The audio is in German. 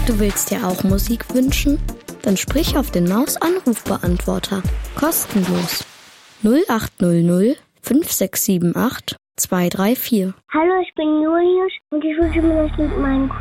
Du willst dir auch Musik wünschen? Dann sprich auf den Maus-Anrufbeantworter. Kostenlos. 0800 5678 234. Hallo, ich bin Julius und ich wünsche mir das Lied meinen